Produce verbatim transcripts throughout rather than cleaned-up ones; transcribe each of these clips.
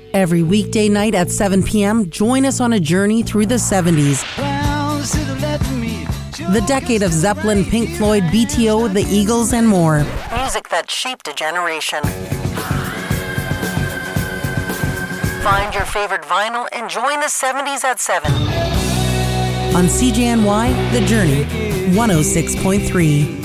Every weekday night at seven p.m., join us on a journey through the seventies. The decade of Zeppelin, Pink Floyd, B T O, the Eagles, and more. Music that shaped a generation. Find your favorite vinyl and join the seventies at seven. On C J N Y, The Journey, one oh six point three.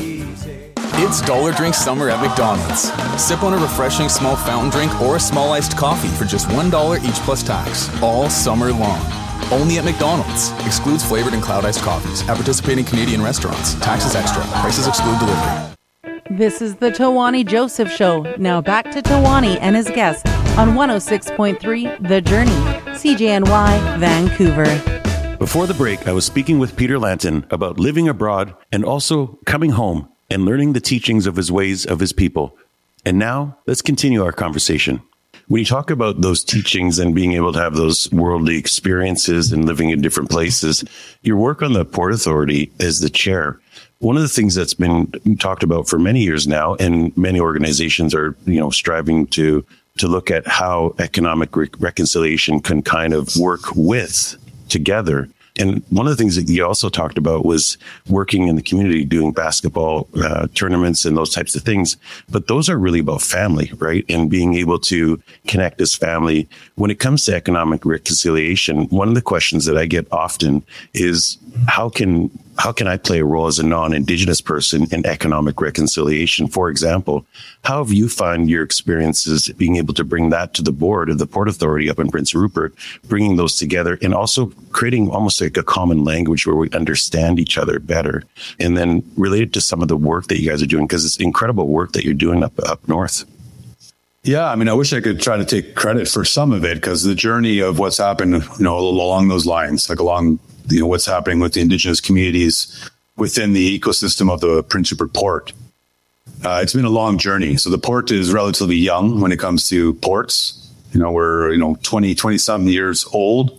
It's Dollar Drink Summer at McDonald's. Sip on a refreshing small fountain drink or a small iced coffee for just one dollar each plus tax, all summer long. Only at McDonald's. Excludes flavored and cloud iced coffees. At participating Canadian restaurants. Taxes extra. Prices exclude delivery. This is the Tawani Joseph Show. Now back to Tawani and his guest on one oh six point three The Journey, C J N Y, Vancouver. Before the break, I was speaking with Peter Lanton about living abroad and also coming home and learning the teachings of his ways of his people. And now, let's continue our conversation. When you talk about those teachings and being able to have those worldly experiences and living in different places, your work on the Port Authority as the chair, one of the things that's been talked about for many years now, and many organizations are, you know, striving to to look at how economic re- reconciliation can kind of work with together. And one of the things that you also talked about was working in the community, doing basketball uh, tournaments and those types of things. But those are really about family, right? And being able to connect as family. When it comes to economic reconciliation, one of the questions that I get often is how can how can I play a role as a non-Indigenous person in economic reconciliation? For example, how have you found your experiences being able to bring that to the board of the Port Authority up in Prince Rupert, bringing those together and also creating almost like a common language where we understand each other better? And then related to some of the work that you guys are doing, because it's incredible work that you're doing up up north. Yeah, I mean, I wish I could try to take credit for some of it, because the journey of what's happened, you know, along those lines, like along, you know, what's happening with the Indigenous communities within the ecosystem of the Prince Rupert Port. Uh, it's been a long journey. So the port is relatively young when it comes to ports. You know, we're, you know, twenty, twenty something years old.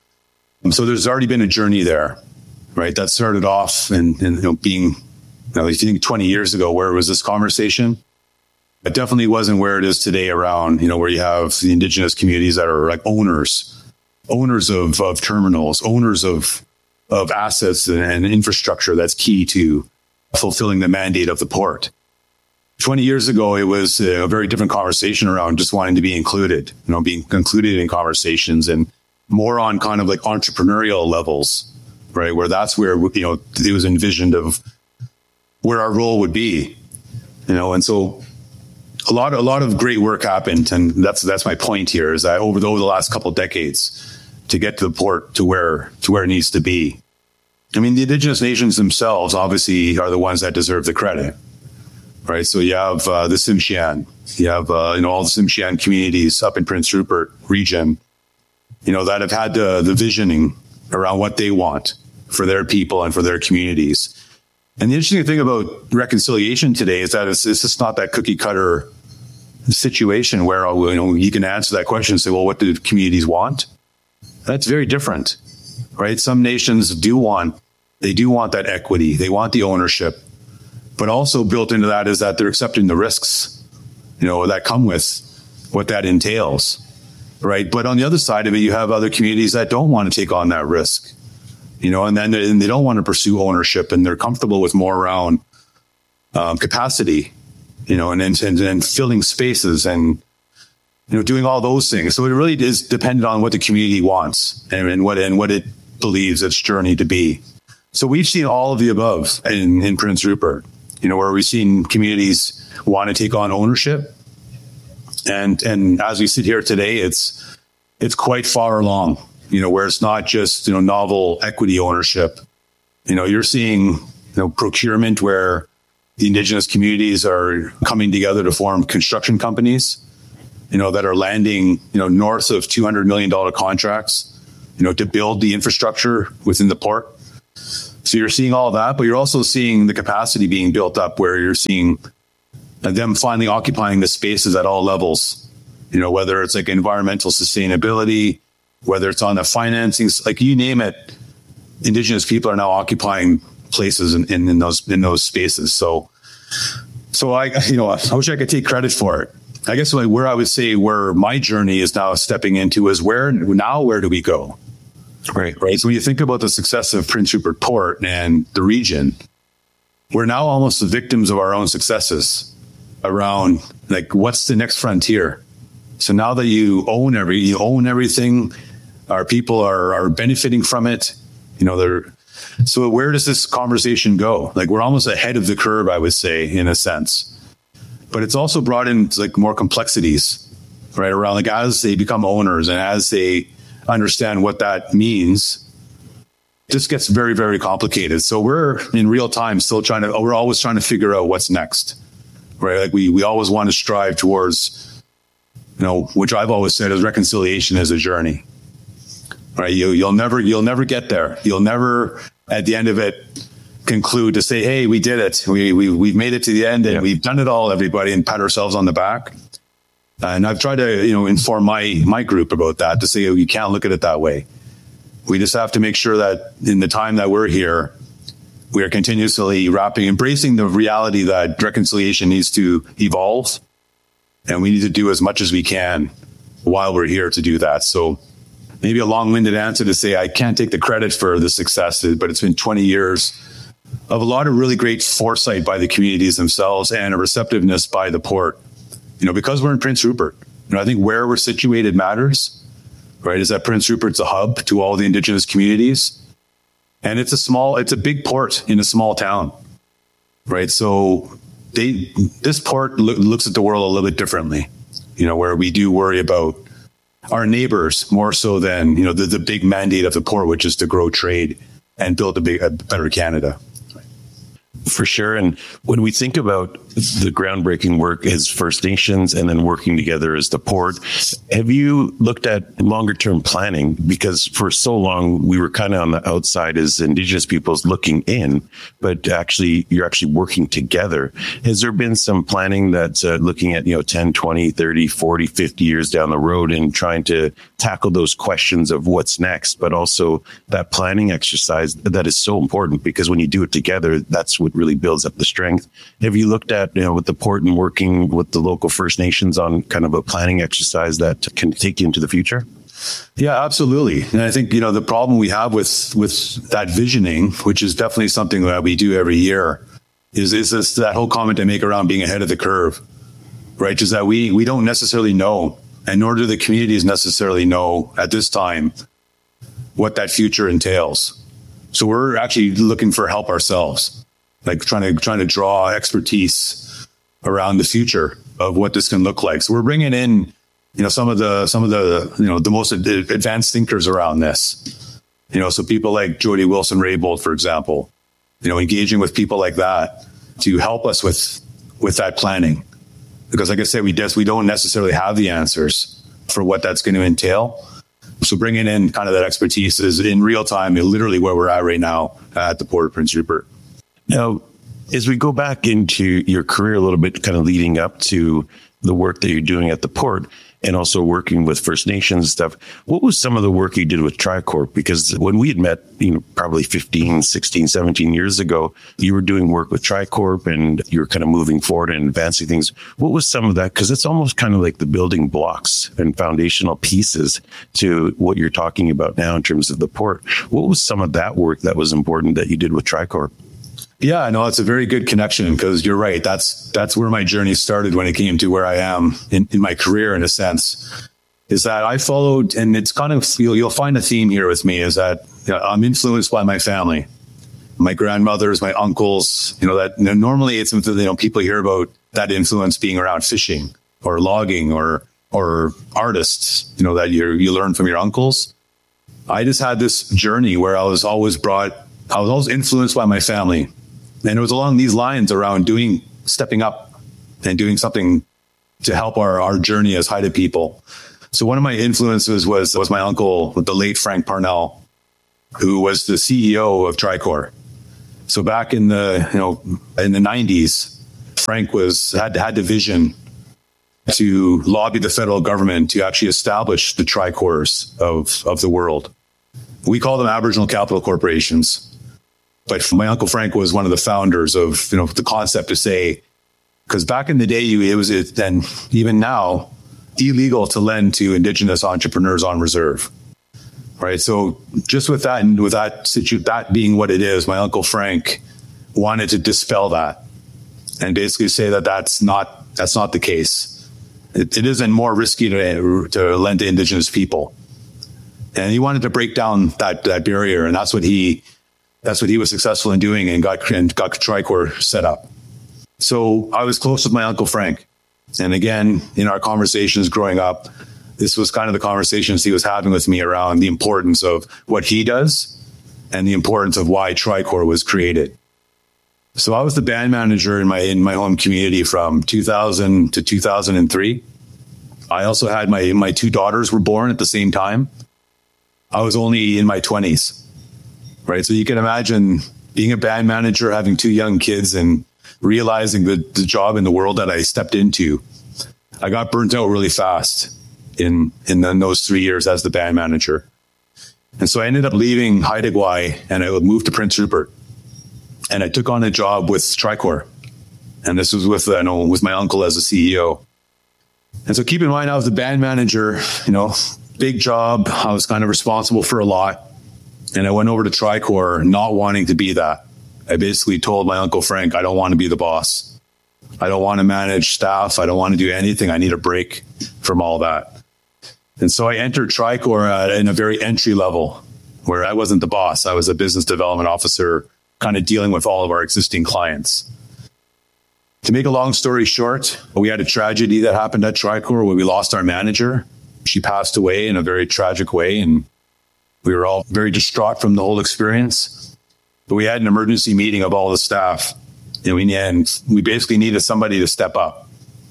And so there's already been a journey there, right? That started off and, and you know, being, you know, if you think twenty years ago, where was this conversation? It definitely wasn't where it is today around, you know, where you have the Indigenous communities that are like owners, owners of, of terminals, owners of, of assets and, and infrastructure that's key to fulfilling the mandate of the port. twenty years ago, it was a very different conversation around just wanting to be included, you know, being included in conversations and more on kind of like entrepreneurial levels, right? Where that's where, you know, it was envisioned of where our role would be, you know, and so A lot, a lot of great work happened, and that's that's my point here. Is that over the, over the last couple of decades, to get to the port to where to where it needs to be. I mean, the Indigenous nations themselves obviously are the ones that deserve the credit, right? So you have uh, the Tsimshian, you have uh, you know all the Tsimshian communities up in Prince Rupert region, you know, that have had the the visioning around what they want for their people and for their communities. And the interesting thing about reconciliation today is that it's, it's just not that cookie cutter situation where, you know, you can answer that question and say, well, what do communities want? That's very different, right? Some nations do want, they do want that equity. They want the ownership, but also built into that is that they're accepting the risks, you know, that come with what that entails, right? But on the other side of it, you have other communities that don't want to take on that risk. You know, and then they, and they don't want to pursue ownership, and they're comfortable with more around um, capacity, you know, and and, and filling spaces and, you know, doing all those things. So it really is dependent on what the community wants and, and what and what it believes its journey to be. So we've seen all of the above in, in Prince Rupert, you know, where we've seen communities want to take on ownership. And and as we sit here today, it's it's quite far along. You know, where it's not just, you know, novel equity ownership. You know, you're seeing, you know, procurement where the Indigenous communities are coming together to form construction companies, you know, that are landing, you know, north of two hundred million dollars contracts, you know, to build the infrastructure within the port. So you're seeing all that, but you're also seeing the capacity being built up where you're seeing them finally occupying the spaces at all levels, you know, whether it's like environmental sustainability, whether it's on the financing, like you name it, Indigenous people are now occupying places in, in, in those in those spaces. So, so I, you know, I wish I could take credit for it, I guess where I would say where my journey is now stepping into is where now, where do we go? Right. Right. So when you think about the success of Prince Rupert Port and the region, we're now almost the victims of our own successes around like, what's the next frontier? So now that you own every, you own everything, our people are, are benefiting from it. You know, they're, so where does this conversation go? Like, we're almost ahead of the curve, I would say, in a sense. But it's also brought in like more complexities, right? Around like as they become owners and as they understand what that means, it just gets very, very complicated. So we're in real time still trying to, we're always trying to figure out what's next, right? Like we, we always want to strive towards, you know, which I've always said is reconciliation is a journey, right? You, you'll never, you'll never get there. You'll never at the end of it conclude to say, hey, we did it. We, we, we've made it to the end and yeah. we've done it all, everybody, and pat ourselves on the back. And I've tried to, you know, inform my, my group about that to say, oh, you can't look at it that way. We just have to make sure that in the time that we're here, we are continuously wrapping, embracing the reality that reconciliation needs to evolve. And we need to do as much as we can while we're here to do that. So maybe a long-winded answer to say I can't take the credit for the success, but it's been twenty years of a lot of really great foresight by the communities themselves and a receptiveness by the port. You know, because we're in Prince Rupert, you know, I think where we're situated matters, right? Is that Prince Rupert's a hub to all the Indigenous communities. And it's a small, it's a big port in a small town, right? So they, this port lo- looks at the world a little bit differently, you know, where we do worry about our neighbors more so than, you know, the, the big mandate of the port, which is to grow trade and build a, big, a better Canada. For sure. And when we think about the groundbreaking work as First Nations and then working together as the port, have you looked at longer term planning? Because for so long, we were kind of on the outside as Indigenous peoples looking in, but actually, you're actually working together. Has there been some planning that's uh, looking at, you know, ten, twenty, thirty, forty, fifty years down the road and trying to tackle those questions of what's next, but also that planning exercise that is so important because when you do it together, that's what really builds up the strength. Have you looked at, you know, with the port and working with the local First Nations on kind of a planning exercise that can take you into the future? Yeah, absolutely. And I think, you know, the problem we have with, with that visioning, which is definitely something that we do every year, is, is this, that whole comment I make around being ahead of the curve, right? Is that we, we don't necessarily know, and nor do the communities necessarily know at this time what that future entails. So we're actually looking for help ourselves. Like trying to trying to draw expertise around the future of what this can look like. So we're bringing in, you know, some of the some of the you know the most ad- advanced thinkers around this. You know, so people like Jody Wilson-Raybould, for example. You know, engaging with people like that to help us with with that planning, because like I said, we just we don't necessarily have the answers for what that's going to entail. So bringing in kind of that expertise is in real time, literally where we're at right now at the Port of Prince Rupert. Now, as we go back into your career a little bit, kind of leading up to the work that you're doing at the port and also working with First Nations stuff, what was some of the work you did with Tricorp? Because when we had met, you know, probably fifteen, sixteen, seventeen years ago, you were doing work with Tricorp and you were kind of moving forward and advancing things. What was some of that? Because it's almost kind of like the building blocks and foundational pieces to what you're talking about now in terms of the port. What was some of that work that was important that you did with Tricorp? Yeah, no, it's a very good connection because you're right. That's that's where my journey started when it came to where I am in, in my career, in a sense, is that I followed, and it's kind of, you'll, you'll find a theme here with me, is that, you know, I'm influenced by my family, my grandmothers, my uncles, you know, that, you know, normally it's, you know, people hear about that influence being around fishing or logging or, or artists, you know, that you you learn from your uncles. I just had this journey where I was always brought, I was always influenced by my family. And it was along these lines around doing, stepping up and doing something to help our, our journey as Haida people. So one of my influences was, was my uncle, the late Frank Parnell, who was the C E O of Tricor. So back in the, you know, in the nineties, Frank was, had, had the vision to lobby the federal government to actually establish the Tricors of, of the world. We call them Aboriginal Capital Corporations. But my Uncle Frank was one of the founders of, you know, the concept to say, Because back in the day, you, it was it, then even now illegal to lend to Indigenous entrepreneurs on reserve. Right. So just with that and with that situ- that being what it is, my Uncle Frank wanted to dispel that and basically say that that's not that's not the case. It, it isn't more risky to, to lend to Indigenous people. And he wanted to break down that, that barrier. And that's what he that's what he was successful in doing and got, and got Tricor set up. So I was close with my Uncle Frank. And again, in our conversations growing up, this was kind of the conversations he was having with me around the importance of what he does and the importance of why Tricor was created. So I was the band manager in my in my home community from two thousand to two thousand three. I also had my my two daughters were born at the same time. I was only in my twenties, right? So you can imagine being a band manager, having two young kids, and realizing the, the job in the world that I stepped into. I got burnt out really fast in in the, those three years as the band manager. And so I ended up leaving Haida Gwaii and I moved to Prince Rupert. And I took on a job with Tricor. And this was with, uh, you know, with my uncle as a C E O. And so keep in mind, I was the band manager, you know, big job. I was kind of responsible for a lot. And I went over to Tricor not wanting to be that. I basically told my Uncle Frank, I don't want to be the boss. I don't want to manage staff. I don't want to do anything. I need a break from all that. And so I entered Tricor uh, in a very entry level where I wasn't the boss. I was a business development officer kind of dealing with all of our existing clients. To make a long story short, we had a tragedy that happened at Tricor where we lost our manager. She passed away in a very tragic way, and we were all very distraught from the whole experience. But we had an emergency meeting of all the staff, and we, and we basically needed somebody to step up.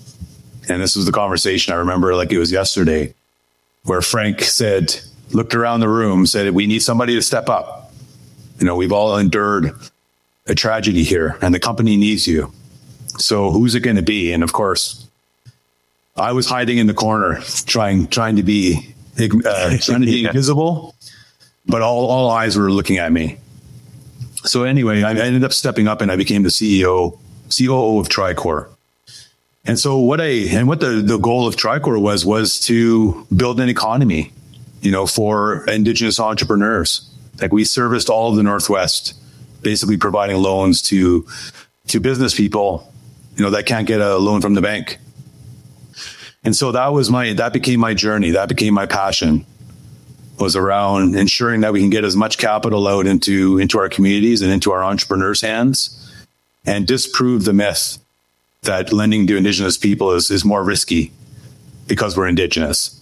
And this was the conversation I remember like it was yesterday, where Frank said, looked around the room, said, we need somebody to step up. You know, we've all endured a tragedy here, and the company needs you. So who's it going to be? And of course, I was hiding in the corner, trying trying to be uh, trying to be yeah. invisible, but all all eyes were looking at me. So anyway, I ended up stepping up, and I became the C E O, C O O of Tricor. And so what I and what the, the goal of Tricor was was to build an economy, you know, for Indigenous entrepreneurs. Like we serviced all of the Northwest, basically providing loans to to business people, you know, that can't get a loan from the bank. And so that was my that became my journey. That became my passion, was around ensuring that we can get as much capital out into into our communities and into our entrepreneurs' hands, and disprove the myth that lending to Indigenous people is, is more risky because we're Indigenous.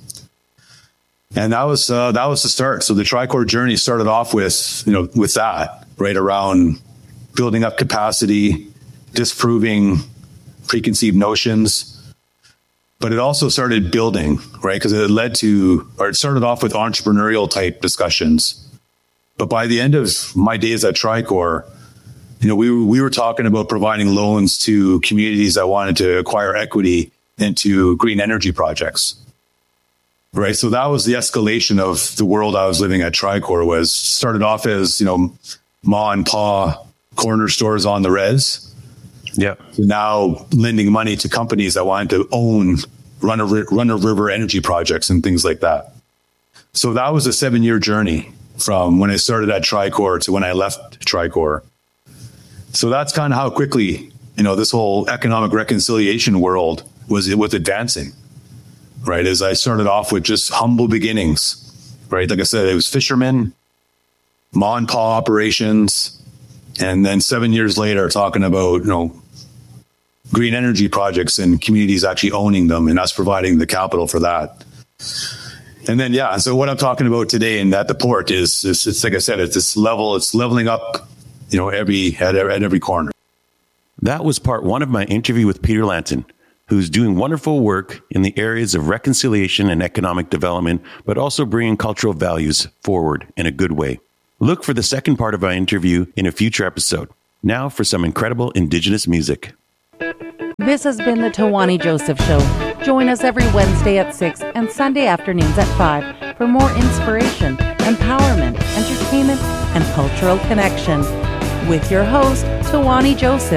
And that was uh, that was the start. So the Tricor journey started off with, you know, with that, right, around building up capacity, disproving preconceived notions. But it also started building, right, because it led to, or it started off with entrepreneurial type discussions. But by the end of my days at Tricor, you know, we were, we were talking about providing loans to communities that wanted to acquire equity into green energy projects, right? So that was the escalation of the world I was living at Tricor. Was started off as, you know, ma and pa corner stores on the res. Yeah. So now lending money to companies that wanted to own run a run a river energy projects and things like that. So that was a seven year journey from when I started at Tricor to when I left Tricor. So that's kind of how quickly, you know, this whole economic reconciliation world was it was advancing, right? As I started off with just humble beginnings, right? Like I said, it was fishermen, ma and pa operations, and then seven years later, talking about, you know, green energy projects and communities actually owning them and us providing the capital for that. And then, yeah, so what I'm talking about today and at the port is, is it's like I said, it's this level, it's leveling up, you know, every at, at every corner. That was part one of my interview with Peter Lanton, who's doing wonderful work in the areas of reconciliation and economic development, but also bringing cultural values forward in a good way. Look for the second part of our interview in a future episode. Now for some incredible Indigenous music. This has been the Tawani Joseph Show. Join us every Wednesday at six and Sunday afternoons at five for more inspiration, empowerment, entertainment, and cultural connection. With your host, Tawani Joseph.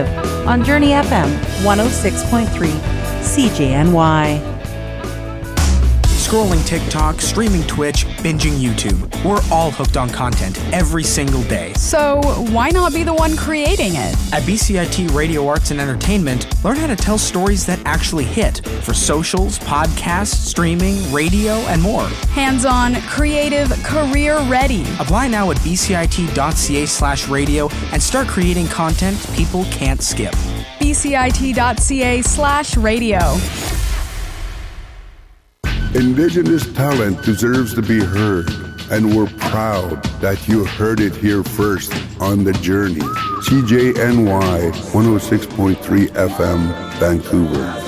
on Journey F M one oh six point three C J N Y. Scrolling TikTok, streaming Twitch, binging YouTube. We're all hooked on content every single day. So why not be the one creating it? At B C I T Radio Arts and Entertainment, learn how to tell stories that actually hit for socials, podcasts, streaming, radio, and more. Hands-on, creative, career-ready. Apply now at bcit.ca slash radio and start creating content people can't skip. bcit.ca slash radio. Indigenous talent deserves to be heard, and we're proud that you heard it here first on The Journey. C J N Y one oh six point three F M, Vancouver.